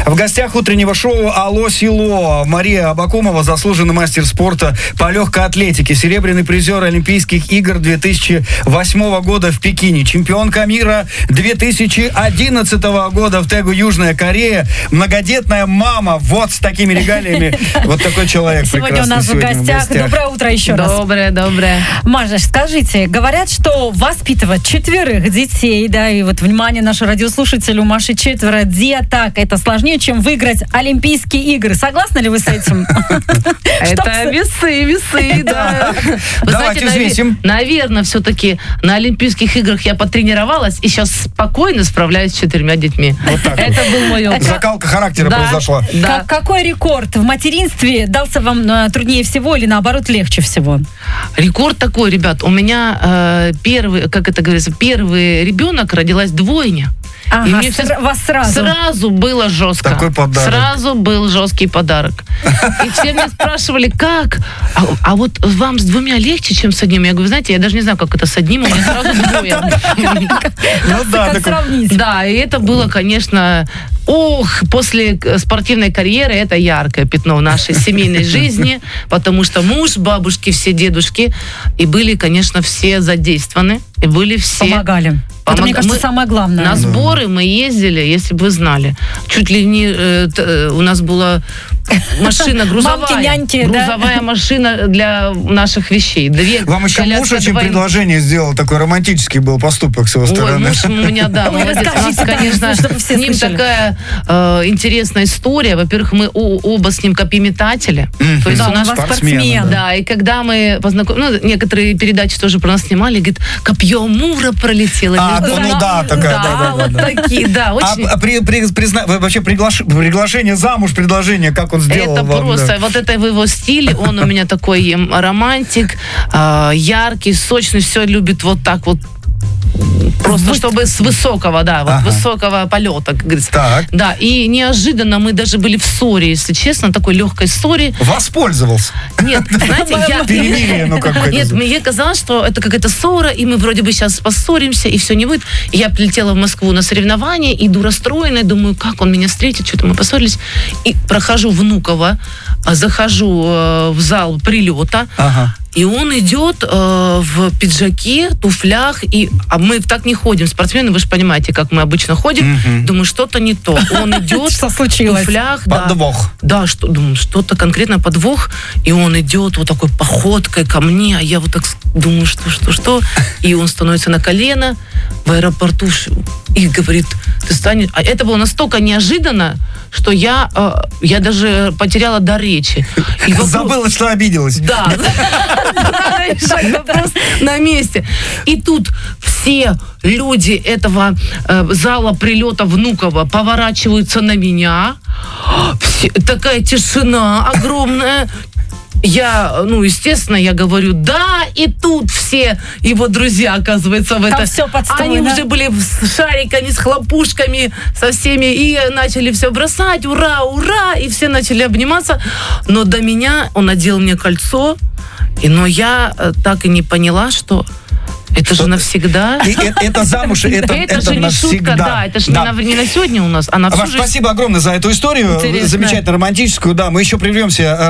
В гостях утреннего шоу «Алло, село» Мария Абакумова, заслуженный мастер спорта по легкой атлетике, серебряный призер Олимпийских игр 2008 года в Пекине, чемпионка мира 2011 года в Тегу Южная Корея, многодетная мама, вот с такими регалиями. Вот такой человек сегодня прекрасный. У нас в гостях. Доброе утро еще раз. Доброе. Маша, скажите, говорят, что воспитывать 4 детей, да, и вот, внимание, наши радиослушатели, у Маши 4 деток, это сложнее, чем выиграть Олимпийские игры. Согласны ли вы с этим? Это весы, да. Вы знаете, наверное, все-таки на Олимпийских играх я потренировалась и сейчас спокойно справляюсь с 4 детьми. Это был мой опыт. Закалка характера произошла. Какой рекорд в материнстве дался вам труднее всего или, наоборот, легче всего? Рекорд такой, ребят. У меня первый ребенок родилась двойня. Ага, и мне вас сразу было жестко. Такой подарок. Сразу был жесткий подарок. И все меня спрашивали, как? А вот вам с 2 легче, чем с одним? Я говорю, знаете, я даже не знаю, как это с одним, у меня сразу 2. Как сравнить? Да, и это было, конечно... после спортивной карьеры это яркое пятно в нашей семейной жизни, потому что муж, бабушки, все дедушки, и были, конечно, все задействованы, и были все... Помогали. Это, мне кажется, самое главное. На сборы мы ездили, если бы вы знали. Чуть ли не... у нас была машина грузовая. Мамки, няньки, грузовая машина для наших вещей. Вам еще муж очень предложение сделал, такой романтический был поступок с его стороны. Ой, муж у меня, да, молодец. У нас, конечно, с ним такая интересная история. Во-первых, мы оба с ним копьеметатели. То есть у нас спортсмен. Да, и когда мы познакомились, некоторые передачи тоже про нас снимали, говорит, копье Мура пролетело. Такая. Вот такие, да. Вообще приглашение замуж, предложение, как он сделал это вам? просто, вот это в его стиле, он у меня такой романтик, яркий, сочный, все любит вот так вот. Просто чтобы с высокого, высокого полета, как говорится. Так. Да, и неожиданно мы даже были в ссоре, если честно, такой легкой ссоре. Воспользовался? Нет, знаете, Перемирие, Нет, мне казалось, что это какая-то ссора, и мы вроде бы сейчас поссоримся, и все не выйдет. И я прилетела в Москву на соревнования, иду расстроенная, думаю, как он меня встретит, что-то мы поссорились. И прохожу Внуково, захожу в зал прилета, и он идет в пиджаке, туфлях, а мы так не ходим, спортсмены, вы же понимаете, как мы обычно ходим. Думаю, что-то не то. Он идет в туфлях. Подвох. Да, думаю, что-то конкретно подвох, и он идет вот такой походкой ко мне, а я вот так думаю, что. И он становится на колено в аэропорту и говорит, ты станешь... А это было настолько неожиданно, что я даже потеряла дар речи. Забыла, что обиделась. Да. Вопрос на месте. И тут все люди этого зала прилета Внуково поворачиваются на меня. Такая тишина огромная. Я, естественно, я говорю, да, и тут все его друзья, оказывается, в это... Все подстроено. Они уже были с шариками, с хлопушками, со всеми, и начали все бросать, ура, ура, и все начали обниматься. Но до меня он надел мне кольцо, но я так и не поняла, что... Это же навсегда. И это замуж, это же не навсегда. Шутка, да, это же не на сегодня у нас, а на всю жизнь. Спасибо огромное за эту историю. Замечательно романтическую. Да, мы еще прервемся.